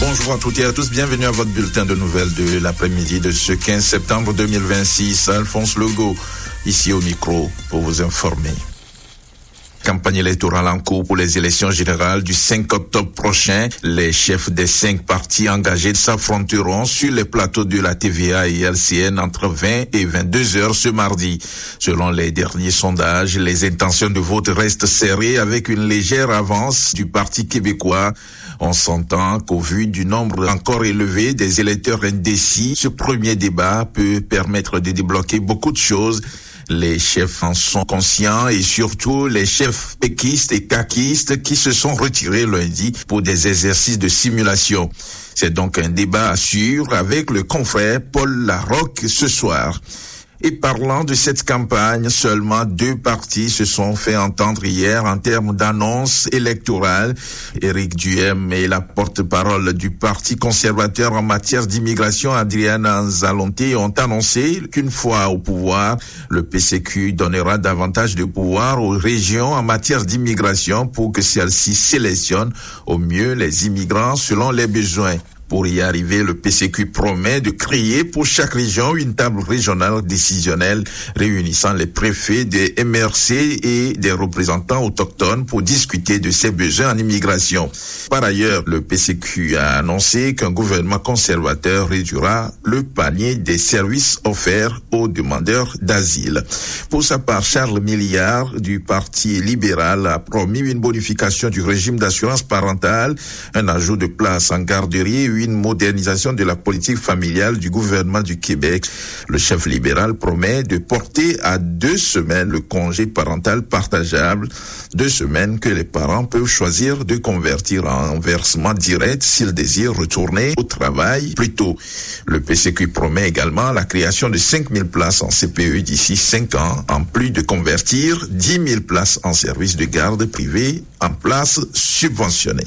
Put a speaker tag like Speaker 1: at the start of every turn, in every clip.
Speaker 1: Bonjour à toutes et à tous, bienvenue à votre bulletin de nouvelles de l'après-midi de ce 15 septembre 2026. Alphonse Legault, ici au micro, pour vous informer. Campagne électorale en cours pour les élections générales du 5 octobre prochain. Les chefs des 5 partis engagés s'affronteront sur les plateaux de la TVA et LCN entre 20 et 22 heures ce mardi. Selon les derniers sondages, les intentions de vote restent serrées avec une légère avance du Parti québécois. On s'entend qu'au vu du nombre encore élevé des électeurs indécis, ce premier débat peut permettre de débloquer beaucoup de choses. Les chefs en sont conscients et surtout les chefs péquistes et caquistes qui se sont retirés lundi pour des exercices de simulation. C'est donc un débat à suivre avec le confrère Paul Larocque ce soir. Et parlant de cette campagne, seulement 2 partis se sont fait entendre hier en termes d'annonces électorales. Éric Duhem et la porte-parole du Parti conservateur en matière d'immigration, Adriana Zalonte, ont annoncé qu'une fois au pouvoir, le PCQ donnera davantage de pouvoir aux régions en matière d'immigration pour que celles-ci sélectionnent au mieux les immigrants selon les besoins. Pour y arriver, le PCQ promet de créer pour chaque région une table régionale décisionnelle réunissant les préfets des MRC et des représentants autochtones pour discuter de ses besoins en immigration. Par ailleurs, le PCQ a annoncé qu'un gouvernement conservateur réduira le panier des services offerts aux demandeurs d'asile. Pour sa part, Charles Milliard du Parti libéral a promis une bonification du régime d'assurance parentale, un ajout de places en garderie et une modernisation de la politique familiale du gouvernement du Québec. Le chef libéral promet de porter à 2 semaines le congé parental partageable, 2 semaines que les parents peuvent choisir de convertir en versement direct s'ils désirent retourner au travail plus tôt. Le PCQ promet également la création de 5 000 places en CPE d'ici 5 ans, en plus de convertir 10 000 places en service de garde privée en places subventionnées.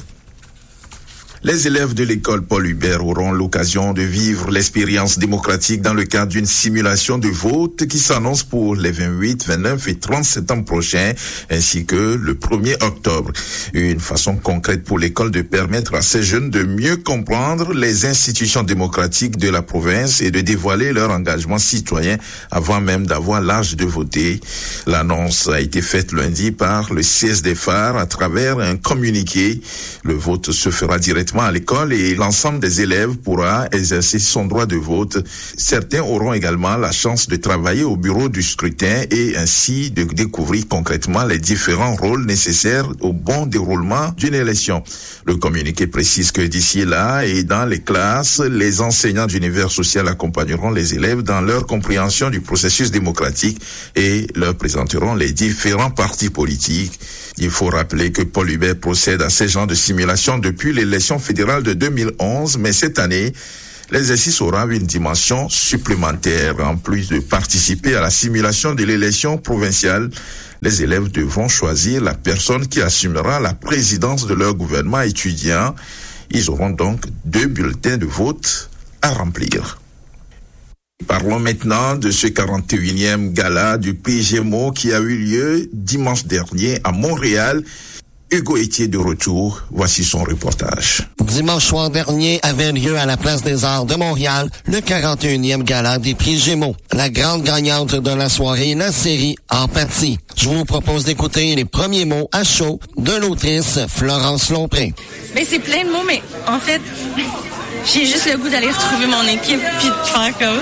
Speaker 1: Les élèves de l'école Paul Hubert auront l'occasion de vivre l'expérience démocratique dans le cadre d'une simulation de vote qui s'annonce pour les 28, 29 et 30 septembre prochains, ainsi que le 1er octobre. Une façon concrète pour l'école de permettre à ces jeunes de mieux comprendre les institutions démocratiques de la province et de dévoiler leur engagement citoyen avant même d'avoir l'âge de voter. L'annonce a été faite lundi par le CSDFAR à travers un communiqué. Le vote se fera directement à l'école et l'ensemble des élèves pourra exercer son droit de vote. Certains auront également la chance de travailler au bureau du scrutin et ainsi de découvrir concrètement les différents rôles nécessaires au bon déroulement d'une élection. Le communiqué précise que d'ici là et dans les classes, les enseignants d'univers social accompagneront les élèves dans leur compréhension du processus démocratique et leur présenteront les différents partis politiques. Il faut rappeler que Paul Hubert procède à ces genres de simulation depuis l'élection fédérale de 2011, mais cette année, l'exercice aura une dimension supplémentaire. En plus de participer à la simulation de l'élection provinciale, les élèves devront choisir la personne qui assumera la présidence de leur gouvernement étudiant. Ils auront donc 2 bulletins de vote à remplir. Parlons maintenant de ce 41e gala du Prix Gémeaux qui a eu lieu dimanche dernier à Montréal. Hugo Etier de retour, voici son reportage.
Speaker 2: Dimanche soir dernier avait lieu à la Place des Arts de Montréal le 41e gala des Prix Gémeaux. La grande gagnante de la soirée, la série En Partie. Je vous propose d'écouter les premiers mots à chaud de l'autrice Florence Lompré.
Speaker 3: Ben, c'est plein de mots, mais en fait, j'ai juste le goût d'aller retrouver mon équipe puis de faire comme...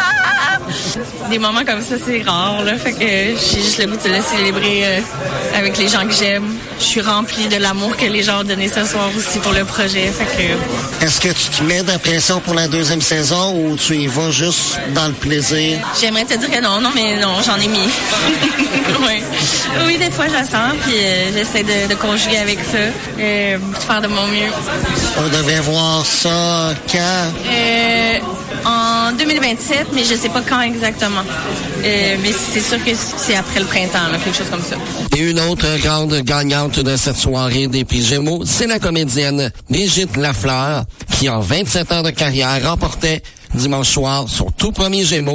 Speaker 3: Des moments comme ça, c'est rare, là. Fait que j'ai juste le goût de le célébrer avec les gens que j'aime. Je suis remplie de l'amour que les gens ont donné ce soir aussi pour le projet. Fait que...
Speaker 2: Est-ce que tu te mets de la pression pour la 2e saison ou tu y vas juste dans le plaisir?
Speaker 3: J'aimerais te dire que non, mais non, j'en ai mis. Oui. Oui, des fois, je la sens, puis j'essaie de conjuguer avec ça, de faire de mon mieux.
Speaker 2: On devait voir ça quand?
Speaker 3: En 2027, mais je sais pas quand exactement. Mais c'est sûr que c'est après le printemps, là, quelque chose comme ça.
Speaker 2: Et une autre grande gagnante de cette soirée des Prix Gémeaux, c'est la comédienne Brigitte Lafleur, qui en 27 ans de carrière remportait dimanche soir son tout premier Gémeaux pour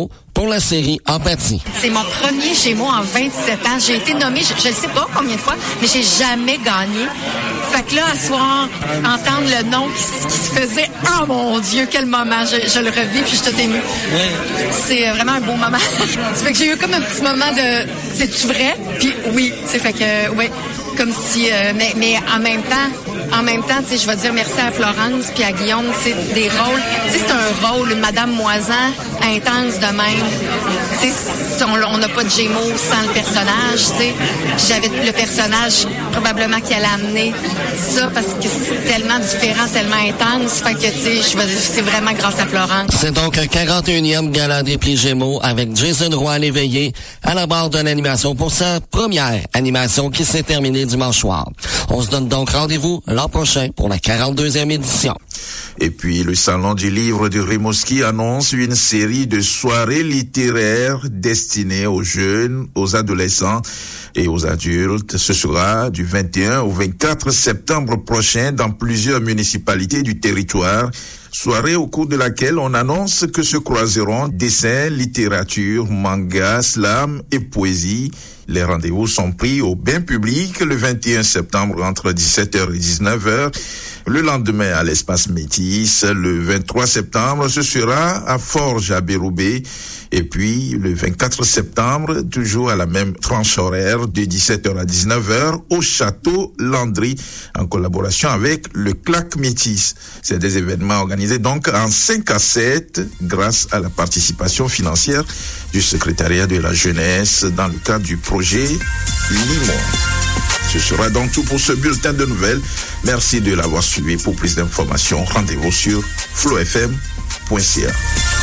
Speaker 2: pour la série Empathie.
Speaker 4: C'est mon premier Gémeaux en 27 ans. J'ai été nommée, je ne sais pas combien de fois, mais j'ai jamais gagné. Fait que là, à soir, entendre le nom qui se faisait, oh mon Dieu, quel moment, je le revis, puis je suis toute émue. C'est vraiment un beau moment. Ça fait que j'ai eu comme un petit moment de, c'est-tu vrai? Puis oui, c'est fait que, oui, comme si, mais en même temps, tu sais, je vais dire merci à Florence puis à Guillaume, c'est des rôles, tu sais, c'est un rôle, une Madame Moisan intense de même. Tu sais, on n'a pas de Gémeaux sans le personnage, tu sais. Puis j'avais le personnage probablement qui allait amener ça parce que c'est tellement différent, tellement intense. Fait que, tu sais, je vais dire, c'est vraiment grâce à Florence.
Speaker 2: C'est donc un 41e Gala des prix Gémeaux avec Jason Roy l'éveillé à la barre de l'animation pour sa première animation qui s'est terminée dimanche soir. On se donne donc rendez-vous l'an prochain pour la 42e édition.
Speaker 1: Et puis, le Salon du livre de Rimouski annonce une série de soirées littéraires destinées aux jeunes, aux adolescents et aux adultes. Ce sera du 21 au 24 septembre prochain dans plusieurs municipalités du territoire. Soirée au cours de laquelle on annonce que se croiseront dessins, littérature, manga, slam et poésie. Les rendez-vous sont pris au bain public le 21 septembre entre 17h et 19h. Le lendemain à l'espace Métis. Le 23 septembre, ce sera à Forges à Béroubé. Et puis, le 24 septembre, toujours à la même tranche horaire de 17h à 19h au Château Landry, en collaboration avec le CLAC Métis. C'est des événements organisés donc en 5 à 7 grâce à la participation financière du secrétariat de la jeunesse dans le cadre du projet Limon. Ce sera donc tout pour ce bulletin de nouvelles. Merci de l'avoir suivi. Pour plus d'informations, rendez-vous sur flowfm.ca.